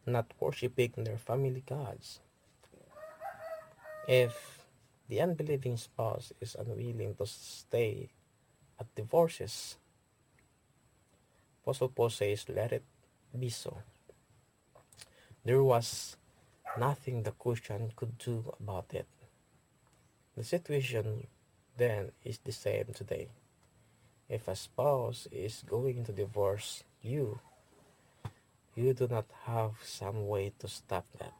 not worshiping their family gods. If the unbelieving spouse is unwilling to stay at divorces, Apostle Paul says, let it be so. There was nothing the Christian could do about it. The situation then is the same today. If a spouse is going to divorce you, you do not have some way to stop that.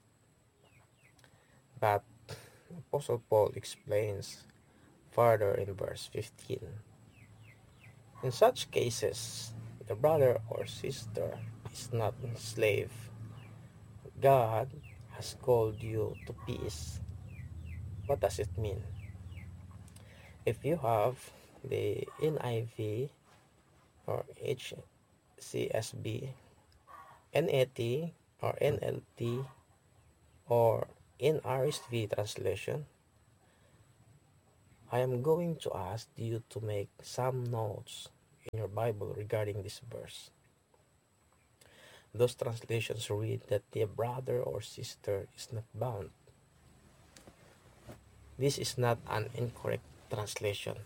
But Apostle Paul explains further in verse 15. In such cases, the brother or sister is not enslaved. God has called you to peace. What does it mean? If you have the NIV or HCSB, NAT or NLT or NRSV translation, I am going to ask you to make some notes in your Bible regarding this verse. Those translations read that the brother or sister is not bound. This is not an incorrect translation,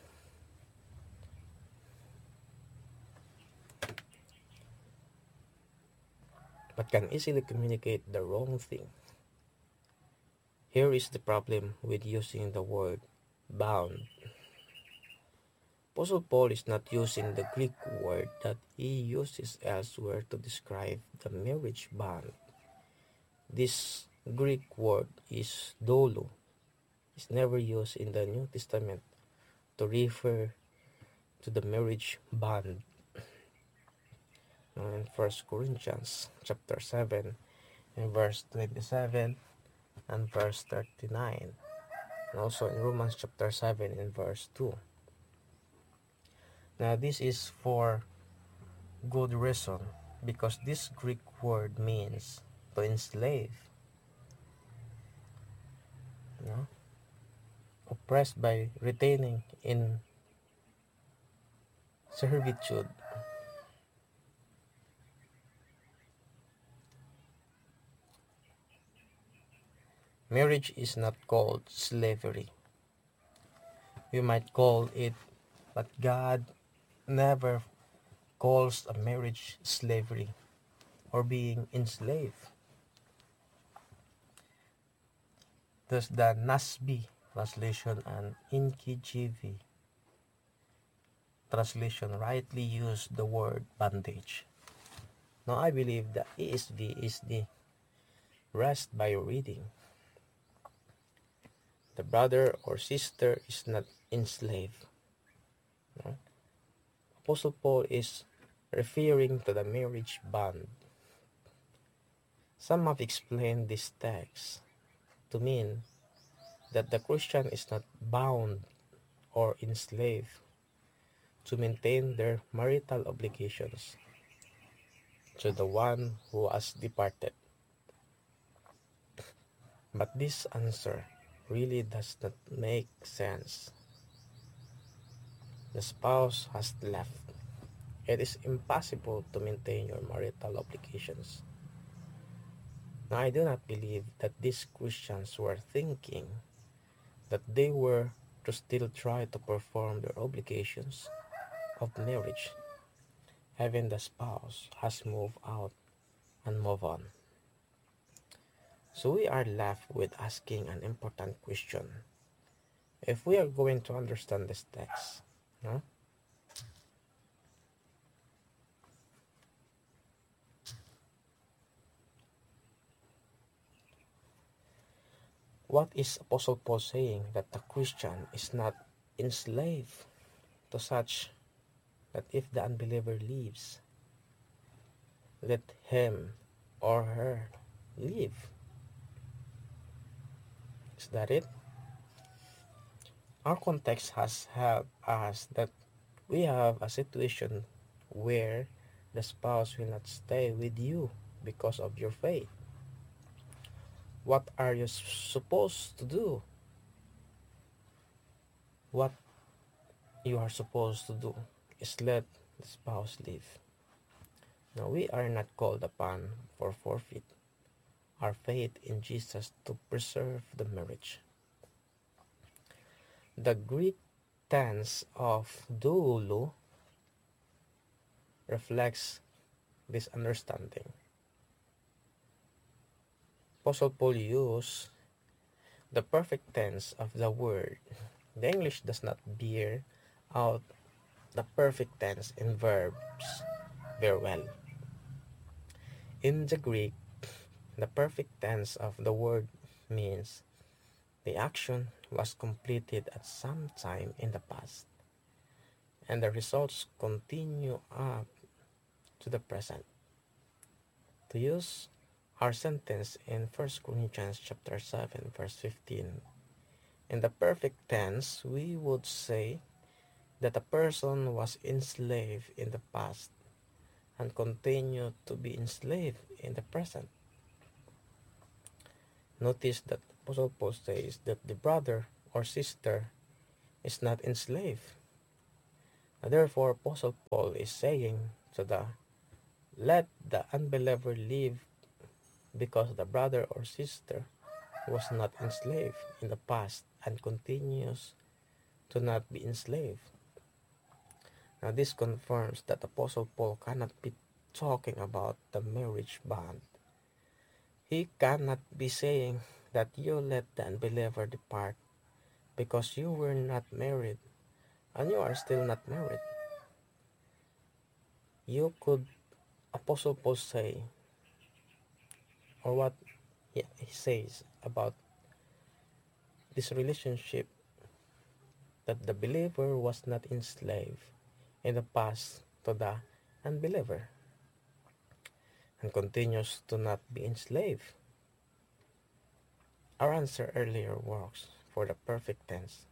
but can easily communicate the wrong thing. Here is the problem with using the word bound. Apostle Paul is not using the Greek word that he uses elsewhere to describe the marriage bond. This Greek word is doulo. It's never used in the New Testament to refer to the marriage bond. In 1 Corinthians chapter 7 and verse 27 and verse 39, and also in Romans chapter 7 and verse 2. Now this is for good reason, because this Greek word means to enslave, you know, oppressed by retaining in servitude. Marriage is not called slavery. We might call it, but God never calls a marriage slavery or being enslaved. Thus the NASB translation and NKJV translation rightly use the word bondage. Now I believe the ESV is the rest by reading. The brother or sister is not enslaved. No? Apostle Paul is referring to the marriage bond. Some have explained this text to mean that the Christian is not bound or enslaved to maintain their marital obligations to the one who has departed. But this answer really does not make sense. The spouse has left. It is impossible to maintain your marital obligations. Now, I do not believe that these Christians were thinking that they were to still try to perform their obligations of marriage, even the spouse has moved out and moved on. So we are left with asking an important question. If we are going to understand this text, no? What is Apostle Paul saying? That the Christian is not enslaved to such that if the unbeliever leaves, let him or her leave. Is that it? Our context has helped us that we have a situation where the spouse will not stay with you because of your faith. What are you supposed to do? What you are supposed to do is let the spouse leave. Now, we are not called upon for forfeit our faith in Jesus to preserve the marriage. The Greek tense of doulo reflects this understanding. Apostle Paul used the perfect tense of the word. The English does not bear out the perfect tense in verbs very well. In the Greek, the perfect tense of the word means the action was completed at some time in the past, and the results continue up to the present. To use our sentence in 1 Corinthians chapter 7 verse 15, in the perfect tense, we would say that a person was enslaved in the past and continued to be enslaved in the present. Notice that Apostle Paul says that the brother or sister is not enslaved. Therefore, Apostle Paul is saying to let the unbeliever live, because the brother or sister was not enslaved in the past and continues to not be enslaved. Now, this confirms that Apostle Paul cannot be talking about the marriage bond. He cannot be saying that you let the unbeliever depart because you were not married and you are still not married. You could, Apostle Paul say, or what he says about this relationship, that the believer was not enslaved in the past to the unbeliever and continues to not be enslaved. Our answer earlier works for the perfect tense.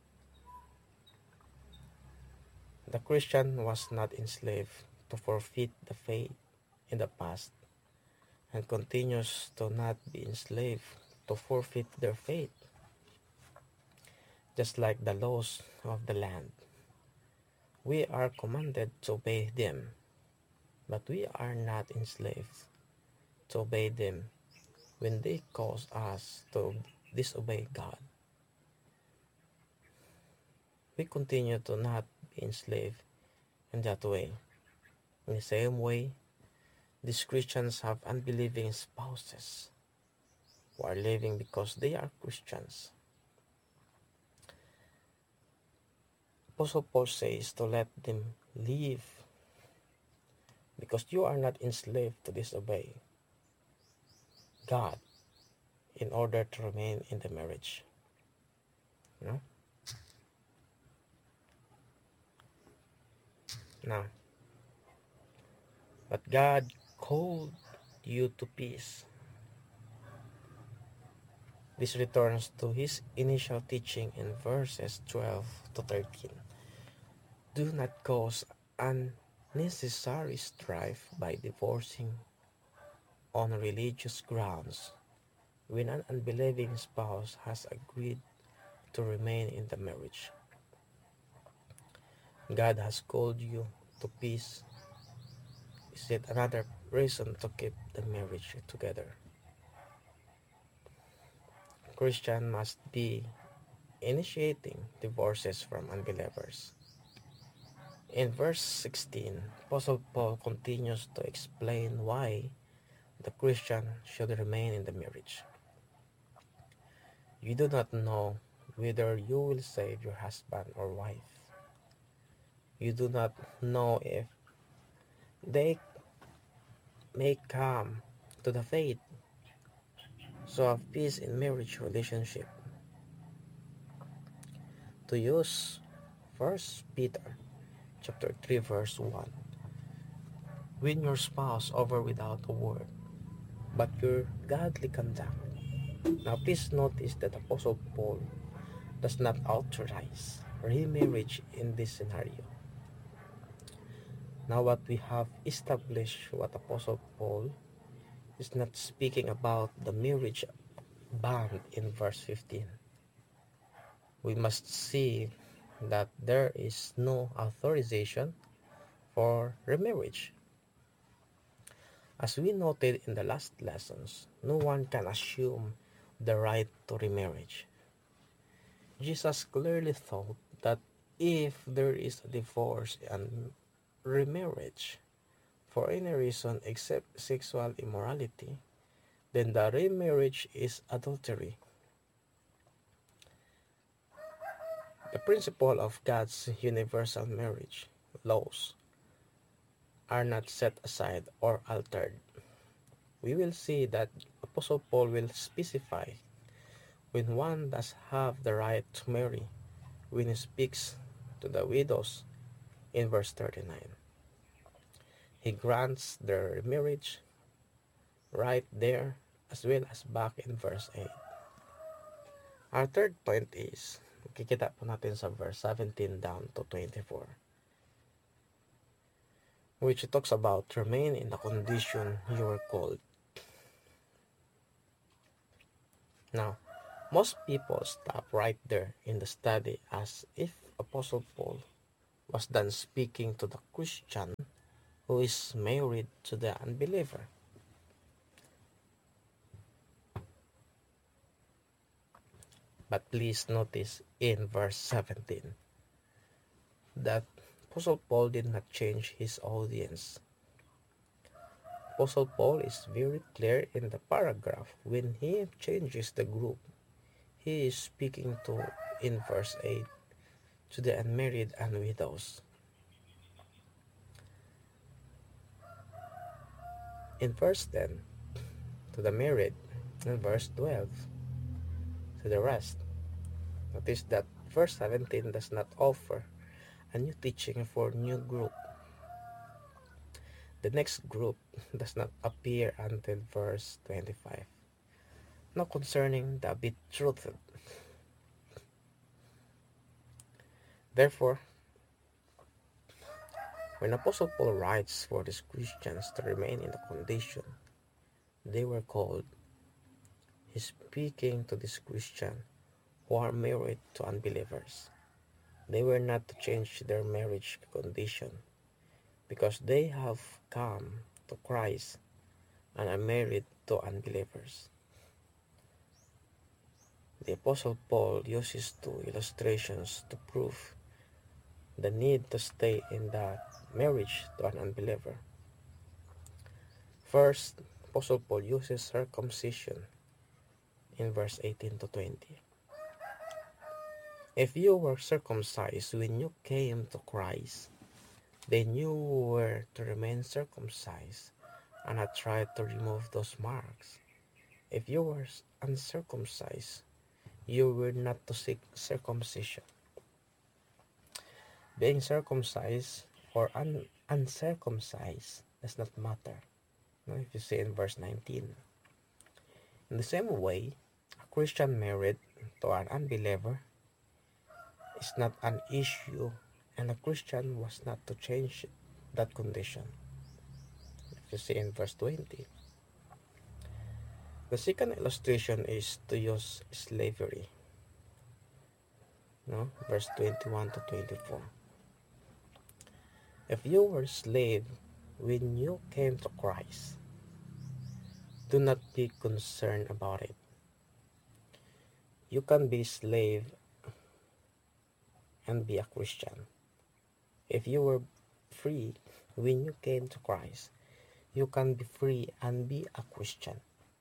The Christian was not enslaved to forfeit the faith in the past and continues to not be enslaved to forfeit their faith. Just like the laws of the land, we are commanded to obey them, but we are not enslaved to obey them when they cause us to disobey God. We continue to not be enslaved in that way. In the same way, these Christians have unbelieving spouses who are living because they are Christians. Apostle Paul says to let them live because you are not enslaved to disobey God in order to remain in the marriage. No? Now, but God called you to peace. This returns to his initial teaching in verses 12 to 13. Do not cause unnecessary strife by divorcing on religious grounds when an unbelieving spouse has agreed to remain in the marriage. God has called you to peace. Is yet another reason to keep the marriage together. Christian must be initiating divorces from unbelievers. In verse 16, Apostle Paul continues to explain why the Christian should remain in the marriage. You do not know whether you will save your husband or wife. You do not know if they may come to the faith, so have peace in marriage relationship. To use 1 Peter chapter 3 verse 1, win your spouse over without a word, but your godly conduct. Now please notice that Apostle Paul does not authorize remarriage in this scenario. Now what we have established, what Apostle Paul is not speaking about the marriage bond in verse 15. We must see that there is no authorization for remarriage. As we noted in the last lessons, no one can assume the right to remarriage. Jesus clearly taught that if there is a divorce and remarriage for any reason except sexual immorality, then the remarriage is adultery. The principle of God's universal marriage laws are not set aside or altered. We will see that Apostle Paul will specify when one does have the right to marry when he speaks to the widows in verse 39. He grants their marriage right there as well as back in verse 8. Our third point is, makikita po natin sa verse 17 down to 24, which talks about remain in the condition you were called. Now, most people stop right there in the study as if Apostle Paul was done speaking to the Christian who is married to the unbeliever. But please notice in verse 17 that Apostle Paul did not change his audience. Apostle Paul is very clear in the paragraph when he changes the group. He is speaking to, in verse 8, to the unmarried and widows. In verse 10, to the married. In verse 12, to the rest. Notice that verse 17 does not offer a new teaching for new group. The next group does not appear until verse 25. Now concerning the betrothed. Therefore, when Apostle Paul writes for these Christians to remain in the condition they were called, he's speaking to these Christians who are married to unbelievers. They were not to change their marriage condition because they have come to Christ and are married to unbelievers. The Apostle Paul uses two illustrations to prove the need to stay in that marriage to an unbeliever. First, Apostle Paul uses circumcision in verse 18 to 20. If you were circumcised when you came to Christ, then you were to remain circumcised and not try to remove those marks. If you were uncircumcised, you were not to seek circumcision. Being circumcised or uncircumcised does not matter. If you see in verse 19. In the same way, a Christian married to an unbeliever is not an issue, and a Christian was not to change that condition. If you see in verse 20. The second illustration is to use slavery. Verse 21 to 24. If you were a slave when you came to Christ, do not be concerned about it. You can be a slave and be a Christian. If you were free when you came to Christ, you can be free and be a Christian.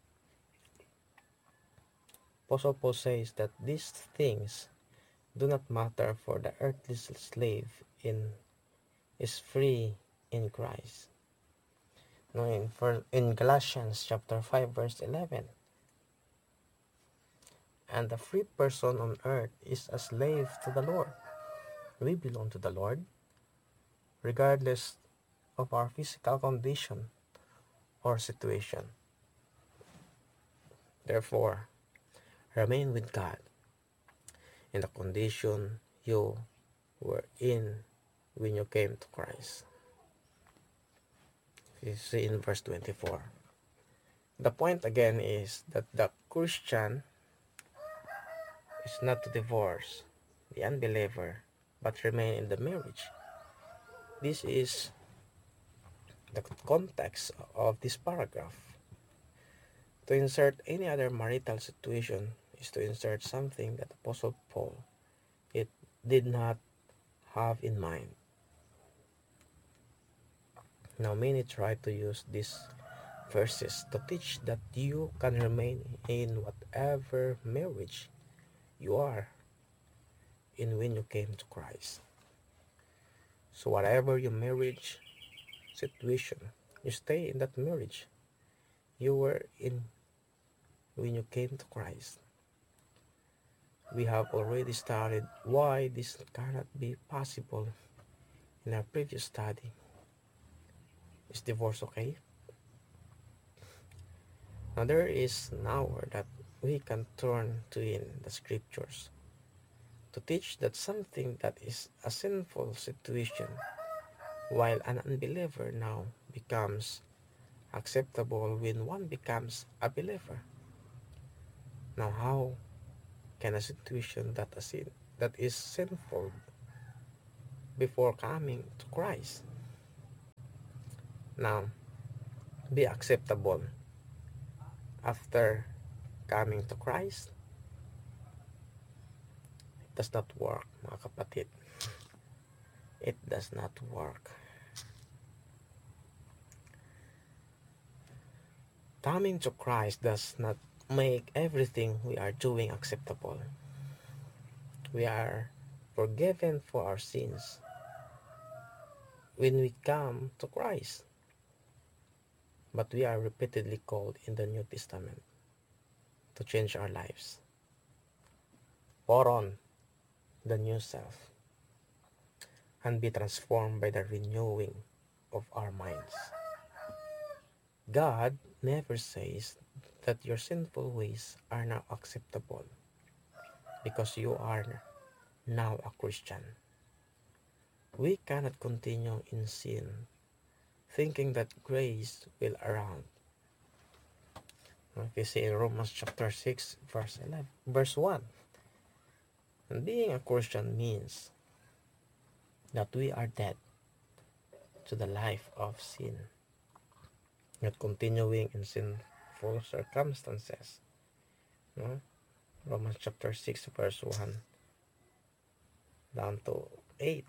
Apostle Paul says that these things do not matter, for the earthly slave is free in Christ. In Galatians chapter 5 verse 11, and the free person on earth is a slave to the Lord. We belong to the Lord regardless of our physical condition or situation. Therefore, remain with God in the condition you were in when you came to Christ. You see in verse 24. The point again is that the Christian is not to divorce the unbeliever but remain in the marriage. This is the context of this paragraph. To insert any other marital situation is to insert something that Apostle Paul it did not have in mind. Now many try to use these verses to teach that you can remain in whatever marriage you are in when you came to Christ. So whatever your marriage situation, you stay in that marriage you were in when you came to Christ. We have already studied why this cannot be possible in our previous study. Is divorce okay? Now there is an hour that we can turn to in the scriptures to teach that something that is a sinful situation while an unbeliever now becomes acceptable when one becomes a believer. Now how can a situation that is sinful before coming to Christ now be acceptable after coming to Christ? It does not work, mga kapatid. It does not work. Coming to Christ does not make everything we are doing acceptable. We are forgiven for our sins when we come to Christ. But we are repeatedly called in the New Testament to change our lives. Put on the new self and be transformed by the renewing of our minds. God never says that your sinful ways are now acceptable because you are now a Christian. We cannot continue in sin thinking that grace will abound. Like you see in Romans chapter 6 verse 1. And being a Christian means that we are dead to the life of sin, not continuing in sinful circumstances. No? Romans chapter 6 verse 1 down to 8.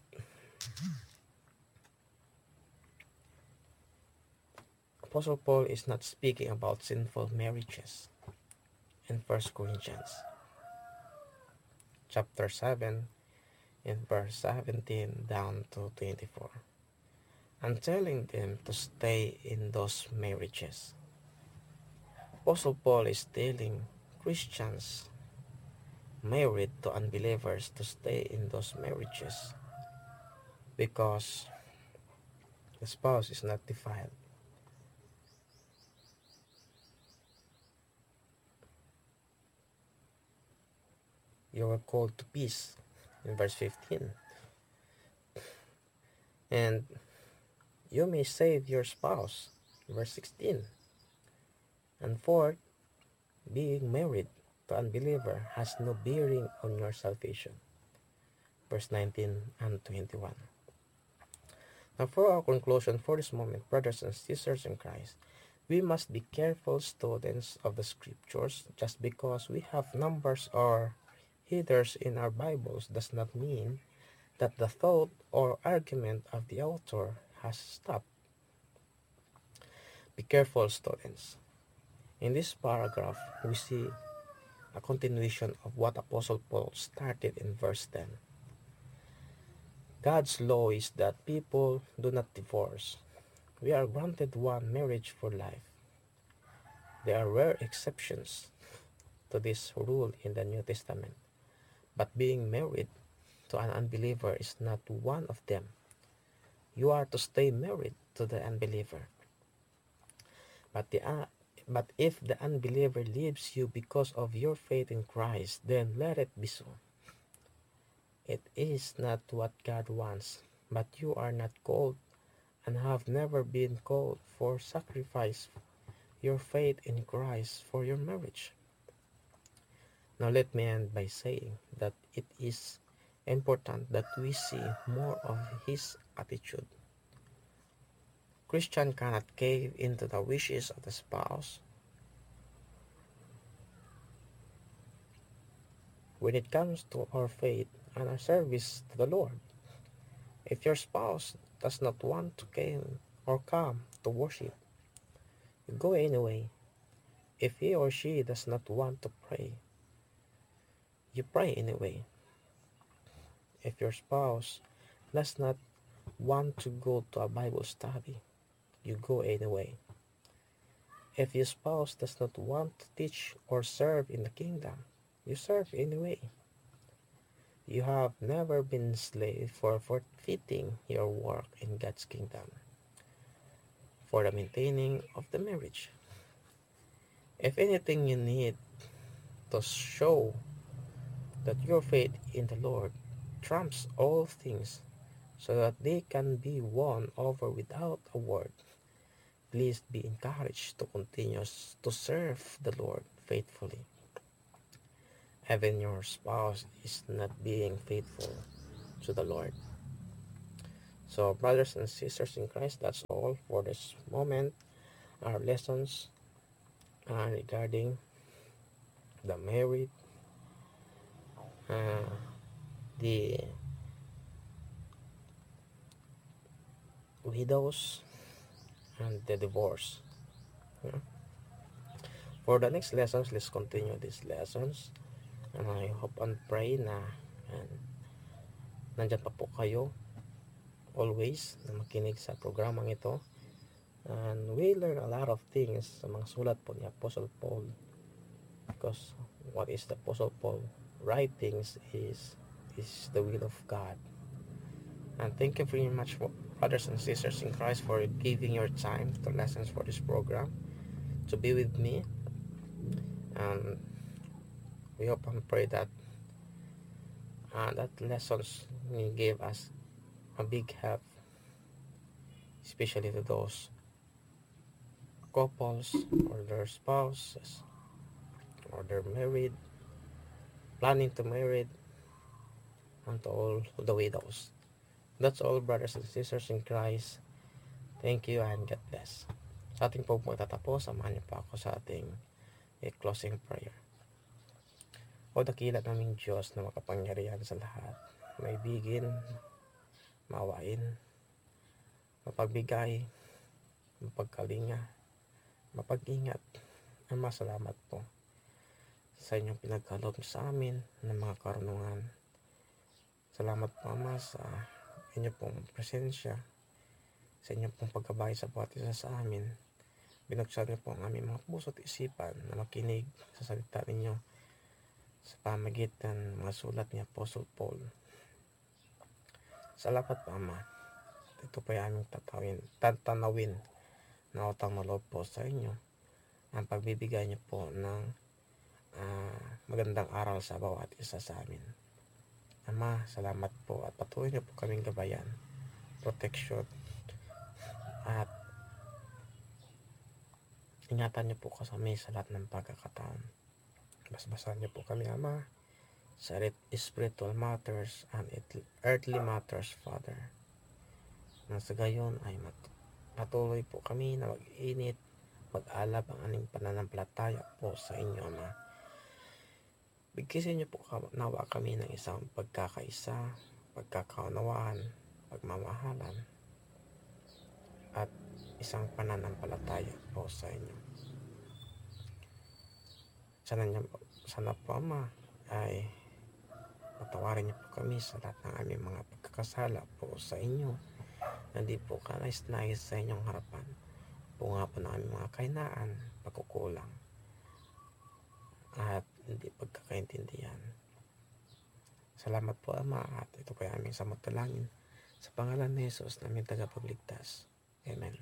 Apostle Paul is not speaking about sinful marriages in 1 Corinthians chapter 7 in verse 17 down to 24 and telling them to stay in those marriages. Apostle Paul is telling Christians married to unbelievers to stay in those marriages because the spouse is not defiled. You are called to peace in verse 15. And you may save your spouse, verse 16. And fourth, being married to unbeliever has no bearing on your salvation, verse 19 and 21. Now for our conclusion for this moment, brothers and sisters in Christ, we must be careful students of the scriptures. Just because we have numbers or headers in our Bibles does not mean that the thought or argument of the author has stopped. Be careful, students. In this paragraph, we see a continuation of what Apostle Paul started in verse 10. God's law is that people do not divorce. We are granted one marriage for life. There are rare exceptions to this rule in the New Testament, but being married to an unbeliever is not one of them. You are to stay married to the unbeliever. But if the unbeliever leaves you because of your faith in Christ, then let it be so. It is not what God wants, but you are not called and have never been called for sacrifice your faith in Christ for your marriage. Now let me end by saying that it is important that we see more of his attitude. Christian cannot cave into the wishes of the spouse when it comes to our faith and our service to the Lord. If your spouse does not want to come to worship, you go anyway. If he or she does not want to pray, you pray anyway. If your spouse does not want to go to a Bible study, you go anyway. If your spouse does not want to teach or serve in the kingdom, you serve anyway. You have never been slave for forfeiting your work in God's kingdom for the maintaining of the marriage. If anything, you need to show that your faith in the Lord trumps all things so that they can be won over without a word. Please be encouraged to continue to serve the Lord faithfully. Even your spouse is not being faithful to the Lord. So, brothers and sisters in Christ, that's all for this moment. Our lessons regarding the married, uh, the widows, and the divorce. Yeah. For the next lessons, let's continue these lessons. And I hope and pray na nandyan pa po kayo always na makinig sa programang ito. And we learn a lot of things sa mga sulat po ni Apostle Paul. Because what is the Apostle Paul writings is the will of God. And thank you very much, brothers and sisters in Christ, for giving your time to lessons for this program, to be with me. And we hope and pray that that lessons gave us a big help, especially to those couples or their spouses or they're married, planning to marry, and to all the widows. That's all, brothers and sisters in Christ. Thank you and God bless. Sa ating po magtatapos, samahan niyo pa ako sa ating closing prayer. O dakila naming Diyos na makapangyarihan sa lahat, maibigin, maawain, mapagbigay, mapagkalinga, mapag-ingat. Ama, salamat po sa inyong pinagkaloob sa amin ng mga karunungan. Salamat po, Ama, sa inyong pong presensya, sa inyong pong pagkabay sa bawat isa sa amin. Binuksan niyo po ang aming mga puso at isipan na makinig sa salita ninyo sa pamagitan ng mga sulat ni Apostle Paul. Salamat po, Ama. Ito po ay aming tatanawin na utang na loob po sa inyo. Ang pagbibigay niyo po ng magandang aral sa bawat isa sa amin. Ama, salamat po at patuloy niyo po kaming gabayan, protection, at ingatan niyo po kami sa lahat ng pagkakataon. Basbasan niyo po kami, Ama, sa spiritual matters and earthly matters, Father. Nang sa gayon ay patuloy po kami na mag-init, mag-alab ang aming pananampalataya po sa inyo, Ama. Bigkisin niyo po nawa kami ng isang pagkakaisa, pagkakaunawaan, pagmamahalan, at isang pananampalataya po sa inyo. Sana po, Ama, ay patawarin niyo po kami sa lahat ng aming mga pagkakasala po sa inyo. Hindi po kanais-nais sa inyong harapan. Bunga po ng aming mga kahinaan, pagkukulang, at hindi pagkakaintindihan. Salamat po, Ama, at ito po ay aming samantalangin sa pangalan ni Jesus na aming tagapagligtas. Amen.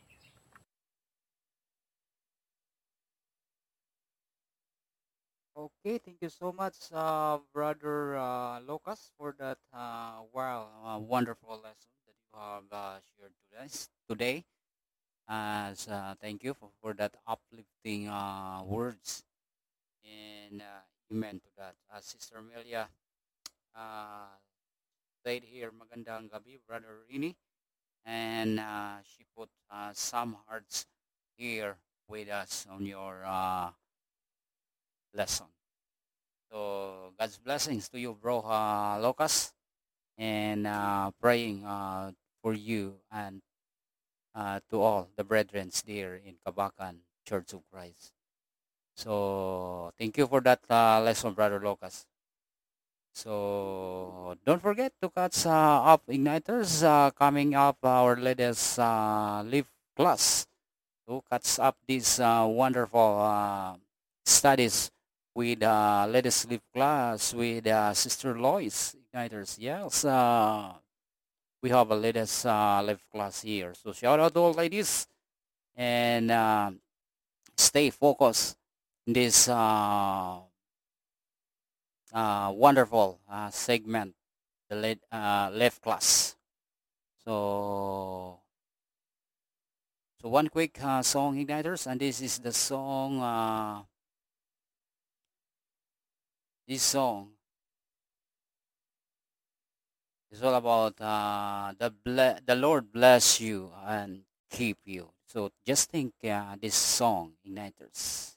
Okay, thank you so much, Brother Lucas, for that wonderful lesson that you have shared today. Thank you for that uplifting words, and amen to that. Sister Melia said here, magandang gabi, Brother Rini, and she put some hearts here with us on your lesson. So God's blessings to you, bro, Lucas, and praying for you and to all the brethren there in Kabakan Church of Christ. So thank you for that lesson, Brother Lucas. So don't forget to catch up Igniters coming up our latest live class to catch up these wonderful studies with latest live class with Sister Lois Igniters. Yes, we have a latest live class here. So shout out to all ladies and stay focused in this wonderful segment, the left class. So, so one quick song, Igniters, and this is the song. This song is all about the Lord bless you and keep you. So just think this song, Igniters.